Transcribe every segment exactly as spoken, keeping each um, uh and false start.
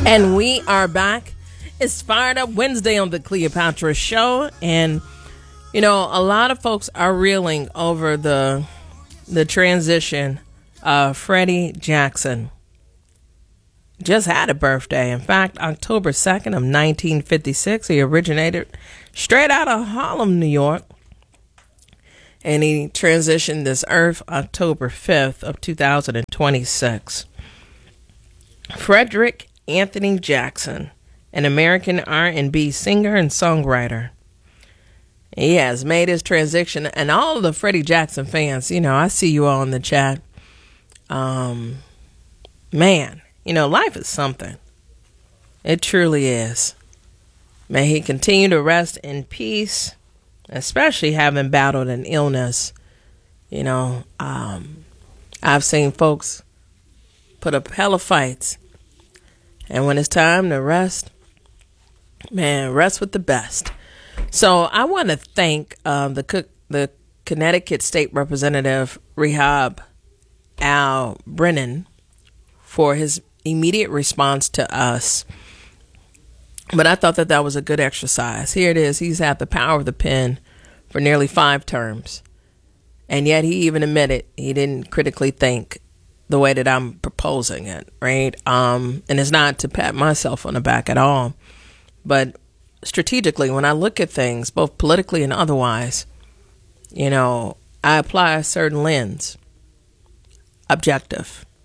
And we are back. It's Fired Up Wednesday on the Cleopatra Show. And, you know, a lot of folks are reeling over the the transition of Freddie Jackson. Just had a birthday. In fact, October second of nineteen fifty-six, he originated straight out of Harlem, New York. And he transitioned this earth October fifth of two thousand twenty-six. Frederick Anthony Jackson, an American R and B singer and songwriter. He has made his transition, and all of the Freddie Jackson fans, you know, I see you all in the chat. Um, man, you know, life is something. It truly is. May he continue to rest in peace, especially having battled an illness. You know, um, I've seen folks put up hella fights, and when it's time to rest, man, rest with the best. So I want to thank um, the the Connecticut State Representative Rehab Al Brennan for his immediate response to us. But I thought that that was a good exercise. Here it is. He's had the power of the pen for nearly five terms. And yet he even admitted he didn't critically think the way that I'm proposing it, right? Um, and it's not to pat myself on the back at all. But strategically, when I look at things, both politically and otherwise, you know, I apply a certain lens. Objective.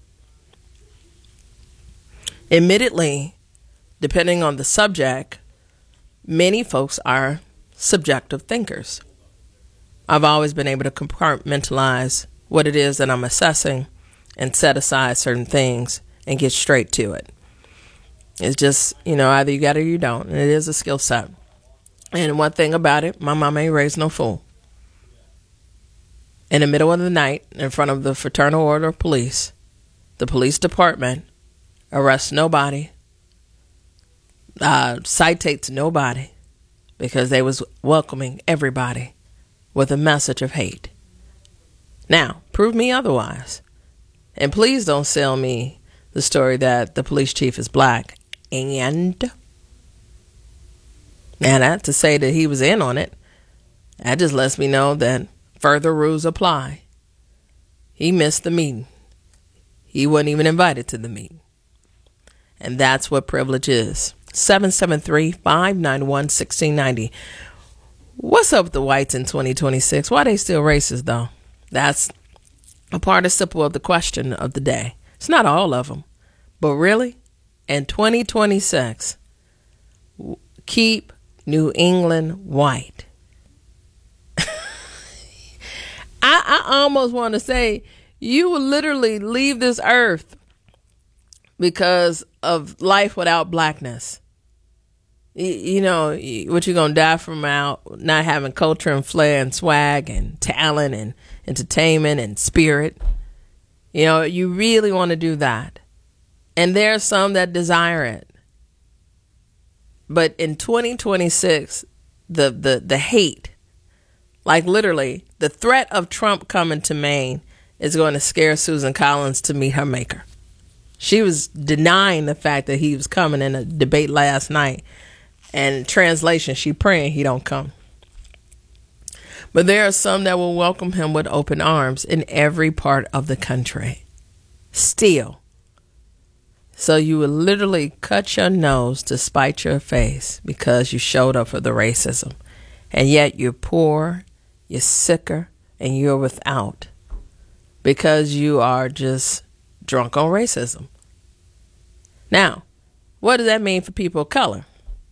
Admittedly, depending on the subject, many folks are subjective thinkers. I've always been able to compartmentalize what it is that I'm assessing and set aside certain things and get straight to it. It's just, you know, either you got it or you don't. And it is a skill set. And one thing about it, my mama ain't raised no fool. In the middle of the night, in front of the Fraternal Order of Police, the police department arrests nobody, uh, citates nobody, because they was welcoming everybody with a message of hate. Now, prove me otherwise. And please don't sell me the story that the police chief is black. And, and that to say that he was in on it, that just lets me know that further rules apply. He missed the meeting. He wasn't even invited to the meeting. And that's what privilege is. seven seven three, five nine one, one six nine zero. What's up with the whites in twenty twenty-six? Why are they still racist, though? That's a participle of the question of the day. It's not all of them. But really, in twenty twenty-six, keep New England white. I, I almost want to say you will literally leave this earth because of life without blackness. You, you know, what you're going to die from out not having culture and flair and swag and talent and entertainment and spirit. You know, you really want to do that. And there are some that desire it. But in twenty twenty-six, the, the, the hate, like literally the threat of Trump coming to Maine is going to scare Susan Collins to meet her maker. She was denying the fact that he was coming in a debate last night. And translation, she praying he don't come. But there are some that will welcome him with open arms in every part of the country. Still. So you will literally cut your nose to spite your face because you showed up for the racism. And yet you're poor, you're sicker, and you're without. Because you are just drunk on racism. Now, what does that mean for people of color?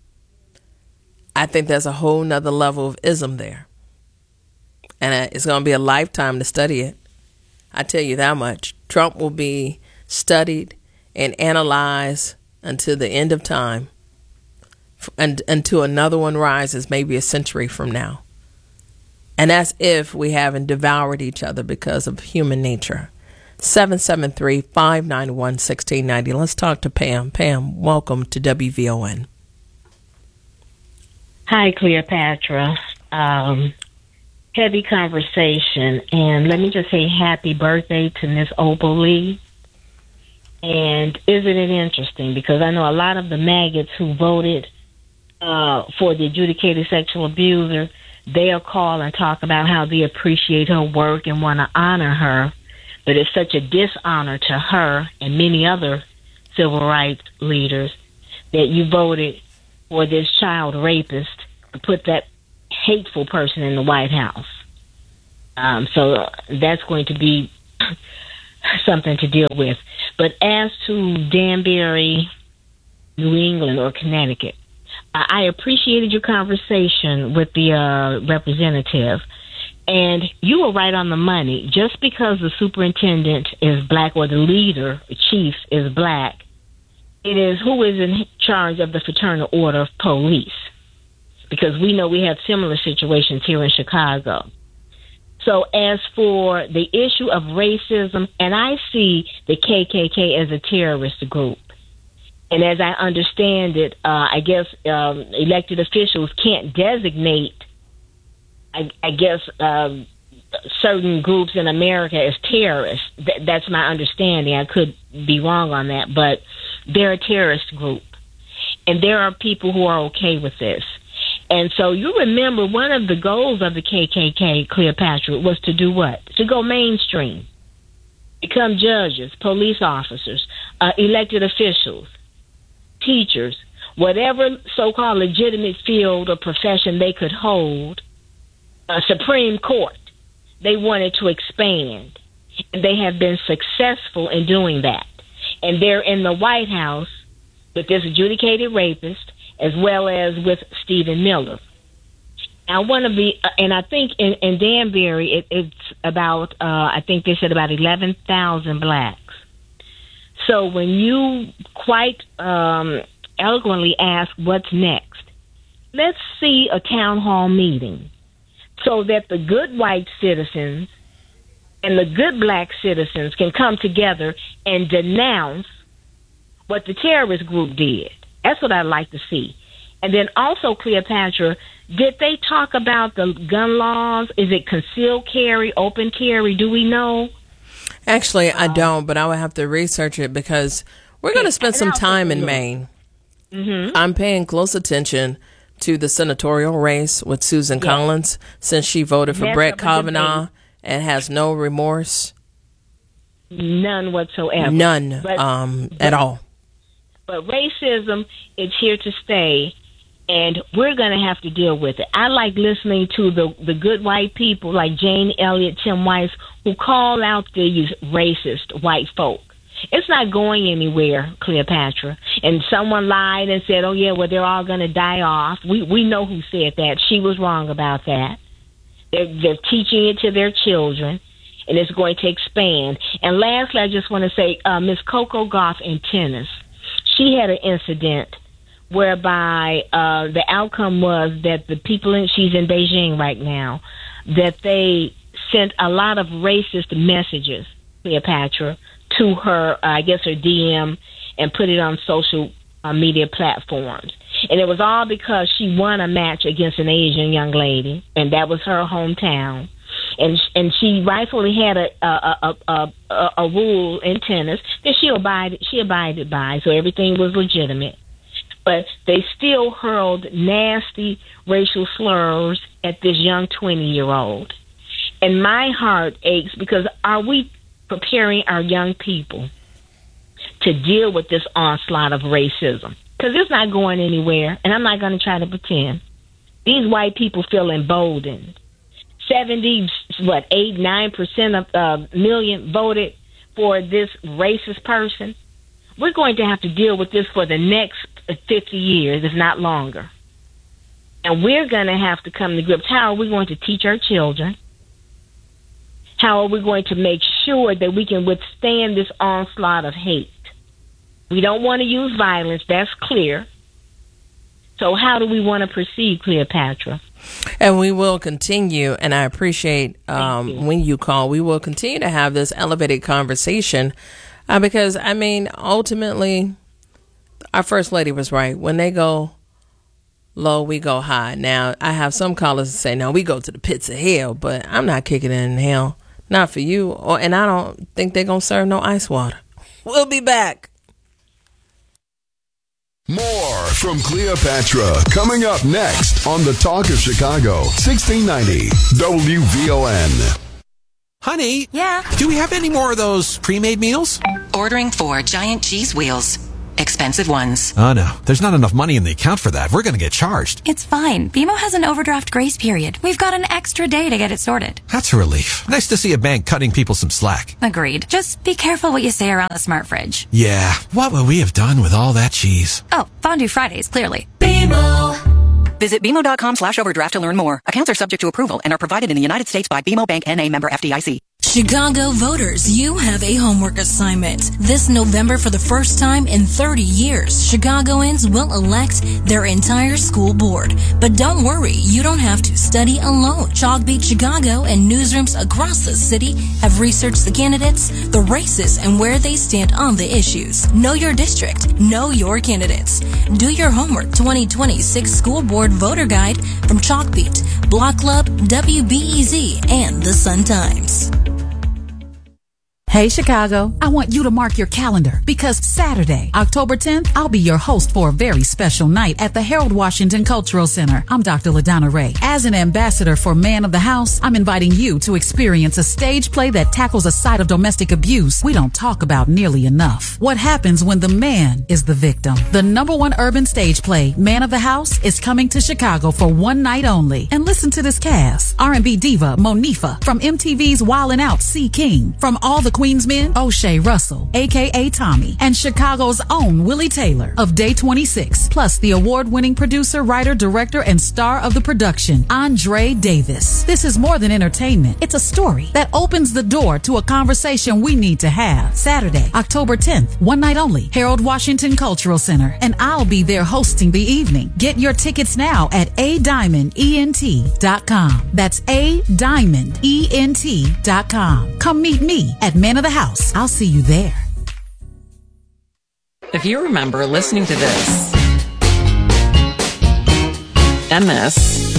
I think there's a whole nother level of ism there. And it's going to be a lifetime to study it. I tell you that much. Trump will be studied and analyzed until the end of time. And until another one rises, maybe a century from now. And that's if we haven't devoured each other because of human nature. seven seven three, five nine one, one six nine zero. Let's talk to Pam. Pam, welcome to W V O N. Hi, Cleopatra. Um, heavy conversation. And let me just say happy birthday to Miss Opal Lee. And isn't it interesting? Because I know a lot of the maggots who voted uh, for the adjudicated sexual abuser, they'll call and talk about how they appreciate her work and want to honor her. But it's such a dishonor to her and many other civil rights leaders that you voted for this child rapist to put that hateful person in the White House. Um, so that's going to be something to deal with. But as to Danbury, New England, or Connecticut, I appreciated your conversation with the uh, representative, and you were right on the money. Just because the superintendent is black or the leader, the chief, is black, it is who is in charge of the Fraternal Order of Police, because we know we have similar situations here in Chicago. So as for the issue of racism, and I see the K K K as a terrorist group, and as I understand it, uh, I guess um, elected officials can't designate, I, I guess, um, certain groups in America as terrorists. Th- that's my understanding. I could be wrong on that, but they're a terrorist group. And there are people who are okay with this. And so you remember one of the goals of the K K K, Cleopatra, was to do what? To go mainstream. Become judges, police officers, uh, elected officials, teachers, whatever so-called legitimate field or profession they could hold, a Supreme Court, they wanted to expand. And they have been successful in doing that. And they're in the White House with this adjudicated rapist, as well as with Stephen Miller. Now, one of the, uh, and I think in, in Danbury, it, it's about, uh, I think they said about eleven thousand blacks. So when you quite um, eloquently ask what's next, let's see a town hall meeting so that the good white citizens and the good black citizens can come together and denounce what the terrorist group did. That's what I'd like to see. And then also, Cleopatra, did they talk about the gun laws? Is it concealed carry, open carry? Do we know? Actually, I don't, but I would have to research it because we're going to spend some time in Maine. Mm-hmm. I'm paying close attention to the senatorial race with Susan yes. Collins, since she voted for That's Brett Kavanaugh and has no remorse. None whatsoever. None but, um, at all. But racism is here to stay, and we're going to have to deal with it. I like listening to the, the good white people like Jane Elliott, Tim Weiss, who call out these racist white folk. It's not going anywhere, Cleopatra. And someone lied and said, oh, yeah, well, they're all going to die off. We we know who said that. She was wrong about that. They're, they're teaching it to their children, and it's going to expand. And lastly, I just want to say, uh, Miss Coco Gauff in tennis, she had an incident whereby uh, the outcome was that the people in, she's in Beijing right now, that they sent a lot of racist messages, Cleopatra, to her, uh, I guess her D M, and put it on social uh, media platforms. And it was all because she won a match against an Asian young lady, and that was her hometown. And and she rightfully had a a, a, a, a rule in tennis that she abided she abided by, so everything was legitimate. But they still hurled nasty racial slurs at this young twenty-year-old. And my heart aches because are we preparing our young people to deal with this onslaught of racism? Because it's not going anywhere, and I'm not going to try to pretend. These white people feel emboldened. seventy, what, eight, nine percent of uh, million voted for this racist person. We're going to have to deal with this for the next fifty years, if not longer. And we're going to have to come to grips. How are we going to teach our children? How are we going to make sure that we can withstand this onslaught of hate? We don't want to use violence, that's clear. So how do we want to proceed, Cleopatra? And we will continue, and I appreciate um, you. when you call, we will continue to have this elevated conversation uh, because, I mean, ultimately, our First Lady was right. When they go low, we go high. Now, I have some callers that say, no, we go to the pits of hell, but I'm not kicking it in hell. Not for you. Or, and I don't think they're going to serve no ice water. We'll be back. More from Cleopatra coming up next on the Talk of Chicago, sixteen ninety W V O N. Honey? Yeah? Do we have any more of those pre-made meals? Ordering four giant cheese wheels. Expensive ones. Oh, no. There's not enough money in the account for that. We're going to get charged. It's fine. B M O has an overdraft grace period. We've got an extra day to get it sorted. That's a relief. Nice to see a bank cutting people some slack. Agreed. Just be careful what you say around the smart fridge. Yeah. What would we have done with all that cheese? Oh, Fondue Fridays, clearly. B M O. Visit B M O dot com slash overdraft to learn more. Accounts are subject to approval and are provided in the United States by B M O Bank N A member F D I C. Chicago voters, you have a homework assignment. This November, for the first time in thirty years, Chicagoans will elect their entire school board. But don't worry, you don't have to study alone. Chalkbeat Chicago and newsrooms across the city have researched the candidates, the races, and where they stand on the issues. Know your district. Know your candidates. Do your homework twenty twenty-six School Board Voter Guide from Chalkbeat, Block Club, W B E Z, and the Sun-Times. Hey Chicago, I want you to mark your calendar because Saturday, October tenth, I'll be your host for a very special night at the Harold Washington Cultural Center. I'm Doctor LaDonna Ray. As an ambassador for Man of the House, I'm inviting you to experience a stage play that tackles a side of domestic abuse we don't talk about nearly enough. What happens when the man is the victim? The number one urban stage play, Man of the House, is coming to Chicago for one night only. And listen to this cast. R and B diva Monifa, from M T V's Wildin' Out, C. King, from All the Queensmen, O'Shea Russell, a k a. Tommy, and Chicago's own Willie Taylor of Day twenty-six, plus the award-winning producer, writer, director, and star of the production, Andre Davis. This is more than entertainment. It's a story that opens the door to a conversation we need to have. Saturday, October tenth, one night only, Harold Washington Cultural Center, and I'll be there hosting the evening. Get your tickets now at a diamond ent dot com. That's a diamond ent dot com. Come meet me at Man of the House. I'll see you there. If you remember listening to this and this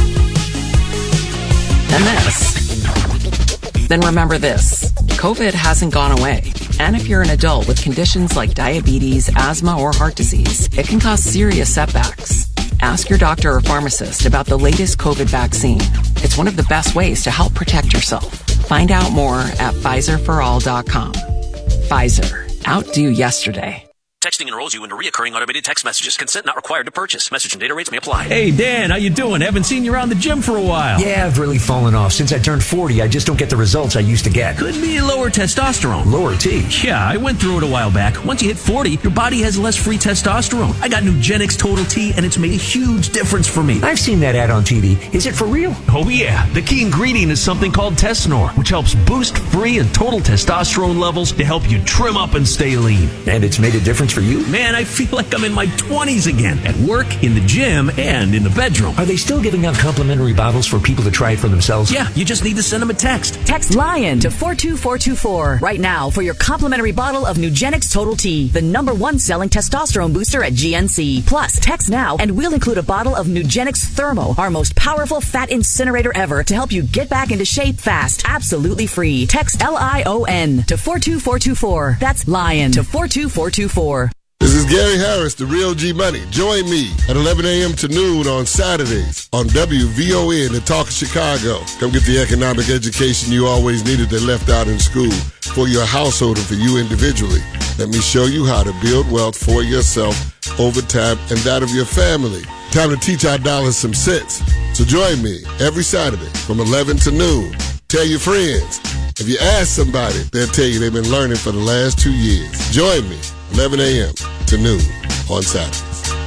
and this, then remember this. COVID hasn't gone away. And if you're an adult with conditions like diabetes, asthma, or heart disease, it can cause serious setbacks. Ask your doctor or pharmacist about the latest COVID vaccine. It's one of the best ways to help protect yourself. Find out more at Pfizer for all dot com. Pfizer. Outdo yesterday. Texting enrolls you into reoccurring automated text messages. Consent not required to purchase. Message and data rates may apply. Hey, Dan, how you doing? Haven't seen you around the gym for a while. Yeah, I've really fallen off. Since I turned forty, I just don't get the results I used to get. Could be lower testosterone. Lower T? Yeah, I went through it a while back. Once you hit forty, your body has less free testosterone. I got Nugenix Total T, and it's made a huge difference for me. I've seen that ad on T V. Is it for real? Oh, yeah. The key ingredient is something called Tesnor, which helps boost free and total testosterone levels to help you trim up and stay lean. And it's made a difference for you? Man, I feel like I'm in my twenties again, at work, in the gym, and in the bedroom. Are they still giving out complimentary bottles for people to try it for themselves? Yeah, you just need to send them a text. Text LION to four two four two four right now for your complimentary bottle of Nugenix Total T, the number one selling testosterone booster at G N C. Plus, text now and we'll include a bottle of Nugenix Thermo, our most powerful fat incinerator ever, to help you get back into shape fast, absolutely free. Text L I O N to four two four two four. That's LION to four two four two four. This is Gary Harris, the Real G Money. Join me at eleven a.m. to noon on Saturdays on W V O N, the Talk of Chicago. Come get the economic education you always needed that left out in school for your household and for you individually. Let me show you how to build wealth for yourself over time and that of your family. Time to teach our dollars some sense. So join me every Saturday from eleven to noon. Tell your friends. If you ask somebody, they'll tell you they've been learning for the last two years. Join me, eleven a.m. to noon on Saturdays.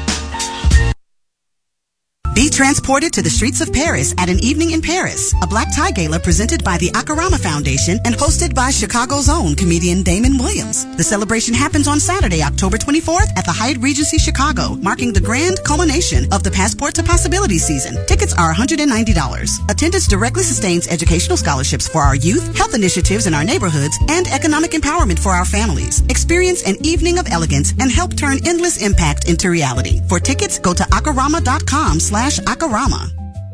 Be transported to the streets of Paris at an evening in Paris, a black tie gala presented by the Akarama Foundation and hosted by Chicago's own comedian Damon Williams. The celebration happens on Saturday, October twenty-fourth at the Hyatt Regency Chicago, marking the grand culmination of the Passport to Possibility season. Tickets are one hundred ninety dollars. Attendance directly sustains educational scholarships for our youth, health initiatives in our neighborhoods, and economic empowerment for our families. Experience an evening of elegance and help turn endless impact into reality. For tickets, go to akarama.com slash Akarama.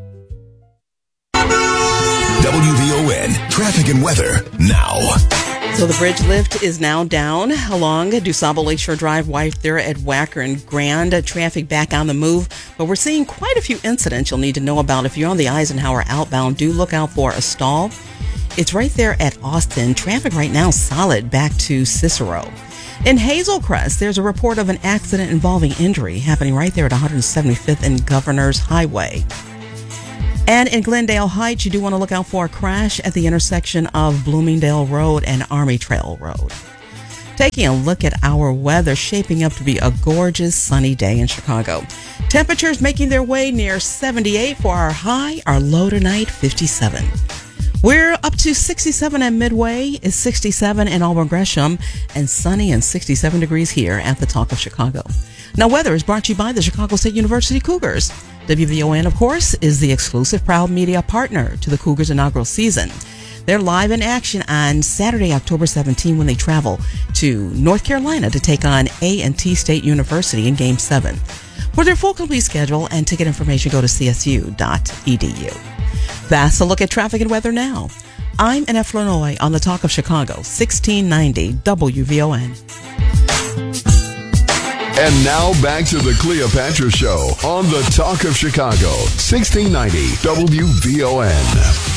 W V O N Traffic and Weather now. So the bridge lift is now down along DuSable Lakeshore Drive, right there at Wacker and Grand. Traffic back on the move, but we're seeing quite a few incidents you'll need to know about. If you're on the Eisenhower outbound, do look out for a stall. It's right there at Austin. Traffic right now solid back to Cicero. In Hazel Crest, there's a report of an accident involving injury happening right there at one hundred seventy-fifth and Governor's Highway. And in Glendale Heights, you do want to look out for a crash at the intersection of Bloomingdale Road and Army Trail Road. Taking a look at our weather, shaping up to be a gorgeous sunny day in Chicago. Temperatures making their way near seventy-eight for our high, our low tonight, fifty-seven. We're up to sixty-seven at Midway, is sixty-seven in Auburn Gresham, and sunny and sixty-seven degrees here at the Talk of Chicago. Now, weather is brought to you by the Chicago State University Cougars. W V O N, of course, is the exclusive proud media partner to the Cougars' inaugural season. They're live in action on Saturday, October seventeenth, when they travel to North Carolina to take on A and T State University in Game seven. For their full complete schedule and ticket information, go to c s u dot e d u. That's a look at traffic and weather now. I'm Annette Flournoy on the Talk of Chicago, sixteen ninety W V O N. And now back to the Cleopatra Show on the Talk of Chicago, sixteen ninety W V O N.